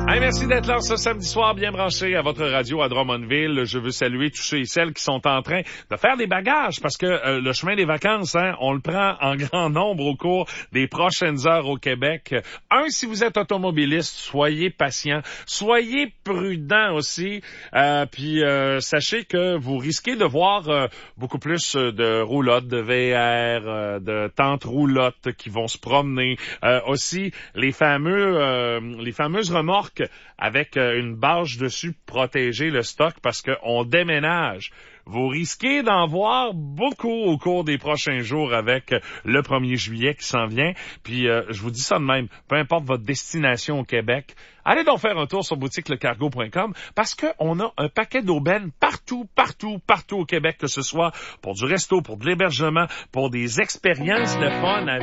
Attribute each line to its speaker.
Speaker 1: Hey, merci d'être là ce samedi soir, bien branché à votre radio à Drummondville. Je veux saluer tous ceux et celles qui sont en train de faire des bagages parce que le chemin des vacances, on le prend en grand nombre au cours des prochaines heures au Québec. Si vous êtes automobiliste, soyez patient, soyez prudent aussi. Puis sachez que vous risquez de voir beaucoup plus de roulottes, de VR, de tentes roulottes qui vont se promener. Aussi, les fameuses remorques avec une bâche dessus pour protéger le stock parce qu'on déménage. Vous risquez d'en voir beaucoup au cours des prochains jours avec le 1er juillet qui s'en vient. Puis je vous dis ça de même, peu importe votre destination au Québec, allez donc faire un tour sur boutiquelecargo.com parce qu'on a un paquet d'aubaines partout au Québec, que ce soit pour du resto, pour de l'hébergement, pour des expériences de fun